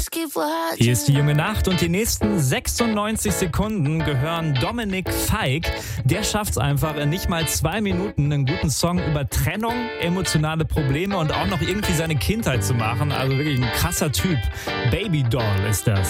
Hier ist die junge Nacht und die nächsten 96 Sekunden gehören Dominik Feick. Der schafft es einfach in nicht mal 2 Minuten, einen guten Song über Trennung, emotionale Probleme und auch noch irgendwie seine Kindheit zu machen. Also wirklich ein krasser Typ. Baby Doll ist das.